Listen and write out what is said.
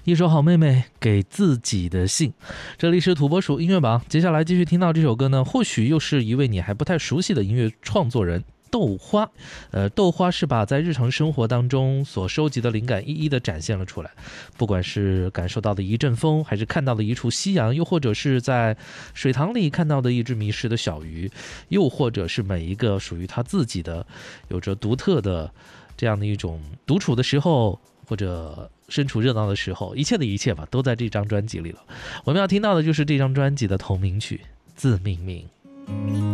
一首好妹妹给自己的信。这里是土拨鼠音乐榜，接下来继续听到这首歌呢，或许又是一位你还不太熟悉的音乐创作人豆花。豆花是把在日常生活当中所收集的灵感一一的展现了出来，不管是感受到的一阵风，还是看到的一处夕阳，又或者是在水塘里看到的一只迷失的小鱼，又或者是每一个属于他自己的有着独特的这样的一种独处的时候，或者身处热闹的时候，一切的一切吧，都在这张专辑里了。我们要听到的就是这张专辑的同名曲《自命名》。